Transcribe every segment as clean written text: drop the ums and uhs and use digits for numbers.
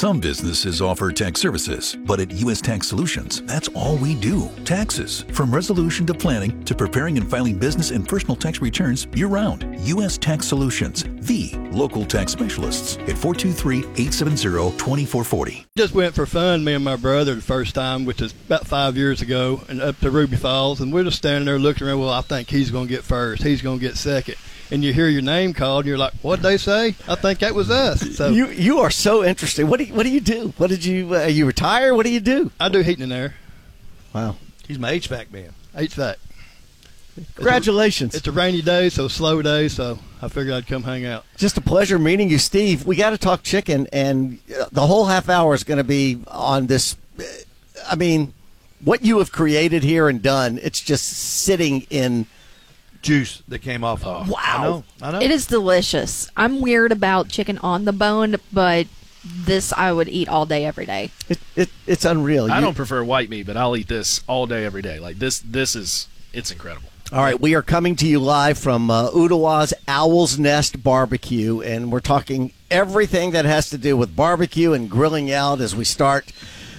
Some businesses offer tax services, but at U.S. Tax Solutions, that's all we do. Taxes. From resolution to planning to preparing and filing business and personal tax returns year-round. U.S. Tax Solutions, the local tax specialists at 423-870-2440. Just went for fun, me and my brother, the first time, which is about 5 years ago, and up to Ruby Falls, and we're just standing there looking around. Well, I think he's going to get first. He's going to get second. And you hear your name called, and you're like, what'd they say? I think that was us. So You are so interesting. What do you do? What did you you retire? What do you do? I do heating and air. Wow. He's my HVAC man. HVAC. Congratulations. It's a rainy day, so slow day, so I figured I'd come hang out. Just a pleasure meeting you, Steve. We got to talk chicken, and the whole half hour is going to be on this. I mean, what you have created here and done, it's just sitting in Juice that came off of. Wow. I know. It is delicious. I'm weird about chicken on the bone, but this I would eat all day, every day. It's unreal. I don't prefer white meat, but I'll eat this all day, every day. Like this is it's incredible. All right, we are coming to you live from Ooltewah's Owl's Nest Barbecue, and we're talking everything that has to do with barbecue and grilling out as we start,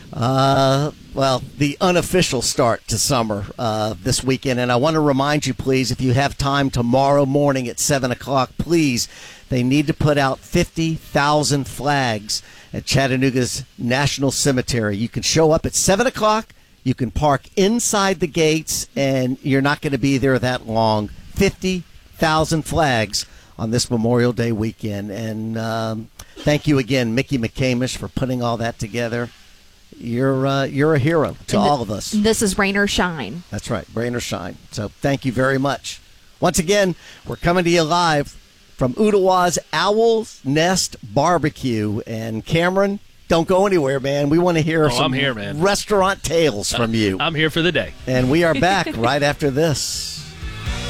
the unofficial start to summer this weekend. And I want to remind you, please, if you have time tomorrow morning at 7 o'clock, please, they need to put out 50,000 flags at Chattanooga's National Cemetery. You can show up at 7 o'clock. You can park inside the gates, and you're not going to be there that long. 50,000 flags on this Memorial Day weekend. And thank you again, Mickey McCamish, for putting all that together. You're a hero to all of us. This is rain or shine. That's right, rain or shine. So thank you very much. Once again, we're coming to you live from Ooltewah's Owl's Nest Barbecue. And Cameron, don't go anywhere, man. We want to hear some I'm here, man. restaurant tales from you. I'm here for the day. And we are back right after this.